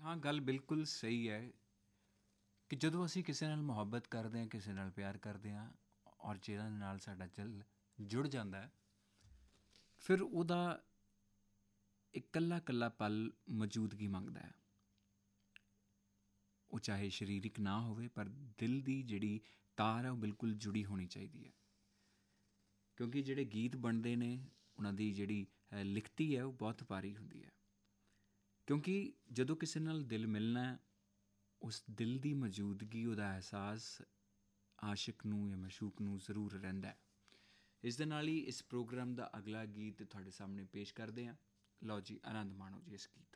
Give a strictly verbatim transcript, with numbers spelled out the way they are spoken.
ਹਾਂ, ਗੱਲ ਬਿਲਕੁਲ ਸਹੀ ਹੈ ਕਿ ਜਦੋਂ ਅਸੀਂ ਕਿਸੇ ਨਾਲ ਮੁਹੱਬਤ ਕਰਦੇ ਹਾਂ, ਕਿਸੇ ਨਾਲ ਪਿਆਰ ਕਰਦੇ ਹਾਂ ਔਰ ਜਿਹਨਾਂ ਨਾਲ ਸਾਡਾ ਦਿਲ ਜੁੜ ਜਾਂਦਾ ਹੈ, ਫਿਰ ਉਹਦਾ ਇਕੱਲਾ ਇਕੱਲਾ ਪਲ ਮੌਜੂਦਗੀ ਮੰਗਦਾ ਹੈ। ਉਹ ਚਾਹੇ ਸਰੀਰਕ ਨਾ ਹੋਵੇ, ਪਰ ਦਿਲ ਦੀ ਜਿਹੜੀ ਤਾਰ ਹੈ ਉਹ ਬਿਲਕੁਲ ਜੁੜੀ ਹੋਣੀ ਚਾਹੀਦੀ ਹੈ। ਕਿਉਂਕਿ ਜਿਹੜੇ ਗੀਤ ਬਣਦੇ ਨੇ ਉਹਨਾਂ ਦੀ ਜਿਹੜੀ ਲਿਖਤੀ ਹੈ ਉਹ ਬਹੁਤ ਭਾਰੀ ਹੁੰਦੀ ਹੈ। ਕਿਉਂਕਿ ਜਦੋਂ ਕਿਸੇ ਨਾਲ ਦਿਲ ਮਿਲਣਾ, ਉਸ ਦਿਲ ਦੀ ਮੌਜੂਦਗੀ, ਉਹਦਾ ਅਹਿਸਾਸ ਆਸ਼ਿਕ ਨੂੰ ਜਾਂ ਮਸ਼ੂਕ ਨੂੰ ਜ਼ਰੂਰ ਰਹਿੰਦਾ ਹੈ। ਇਸ ਦੇ ਨਾਲ ਹੀ ਇਸ ਪ੍ਰੋਗਰਾਮ ਦਾ ਅਗਲਾ ਗੀਤ ਤੁਹਾਡੇ ਸਾਹਮਣੇ ਪੇਸ਼ ਕਰਦੇ ਹਾਂ। ਲਓ ਜੀ, ਆਨੰਦ ਮਾਣੋ ਜੀ ਇਸ ਗੀਤ